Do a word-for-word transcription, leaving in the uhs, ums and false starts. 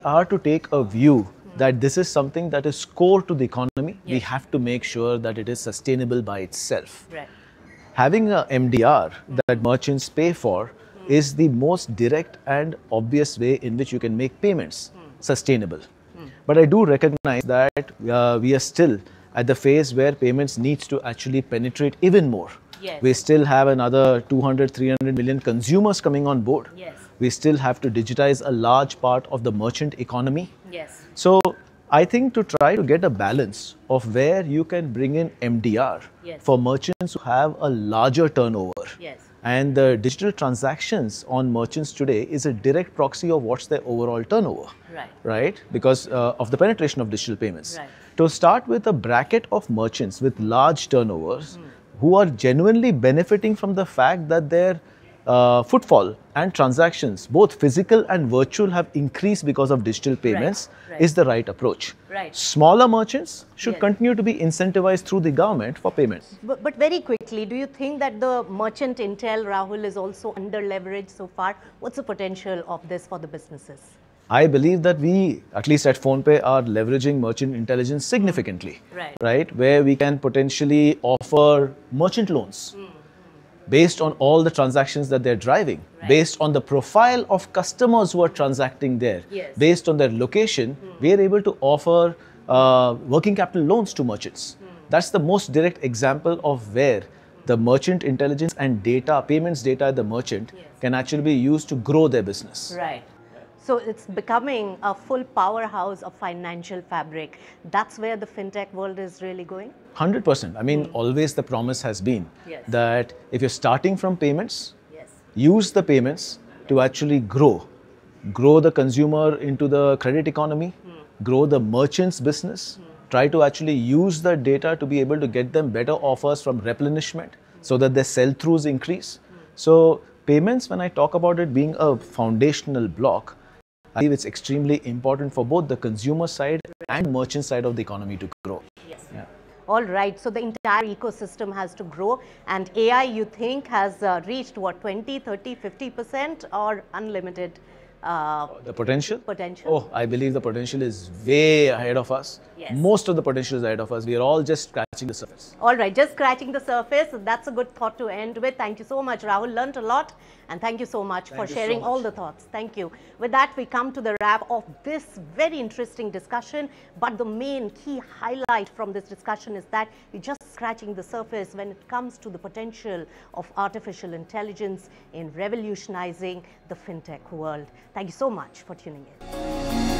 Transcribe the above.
are to take a view that this is something that is core to the economy, Yes. we have to make sure that it is sustainable by itself. Right. Having a M D R that merchants pay for is the most direct and obvious way in which you can make payments sustainable. But I do recognize that uh, we are still at the phase where payments needs to actually penetrate even more. Yes. We still have another two hundred, three hundred million consumers coming on board. Yes. We still have to digitize a large part of the merchant economy. Yes. So I think to try to get a balance of where you can bring in M D R Yes. for merchants who have a larger turnover. Yes. And the digital transactions on merchants today is a direct proxy of what's their overall turnover. Right. Right? Because uh, of the penetration of digital payments. Right. To start with a bracket of merchants with large turnovers who are genuinely benefiting from the fact that their uh, footfall and transactions, both physical and virtual, have increased because of digital payments right. is the right approach. Right. Smaller merchants should Yes. continue to be incentivized through the government for payments. But, but very quickly, do you think that the merchant intel, Rahul, is also under leveraged so far? What's the potential of this for the businesses? I believe that we, at least at PhonePe, are leveraging merchant intelligence significantly. Right. Right? Where we can potentially offer merchant loans based on all the transactions that they're driving, Right. based on the profile of customers who are transacting there, Yes. based on their location, we are able to offer uh, working capital loans to merchants. That's the most direct example of where the merchant intelligence and data, payments data at the merchant Yes. can actually be used to grow their business. Right. So it's becoming a full powerhouse of financial fabric. That's where the fintech world is really going? one hundred percent. I mean, always the promise has been Yes. that if you're starting from payments, Yes. use the payments to actually grow. Grow the consumer into the credit economy, grow the merchant's business, try to actually use the data to be able to get them better offers from replenishment so that their sell-throughs increase. So payments, when I talk about it being a foundational block, I believe it's extremely important for both the consumer side and merchant side of the economy to grow. Yes. Yeah. All right. So the entire ecosystem has to grow, and A I, you think, has uh, reached what, twenty, thirty, fifty percent or unlimited uh, The potential? potential? Oh, I believe the potential is way ahead of us. Yes. Most of the potential is ahead of us. We are all just scratching the surface. All right, just scratching the surface. That's a good thought to end with. Thank you so much, Rahul. Learned a lot, and thank you so much for you so sharing all much. the thoughts. Thank you. With that, we come to the wrap of this very interesting discussion. But the main key highlight from this discussion is that we're just scratching the surface when it comes to the potential of artificial intelligence in revolutionizing the fintech world. Thank you so much for tuning in.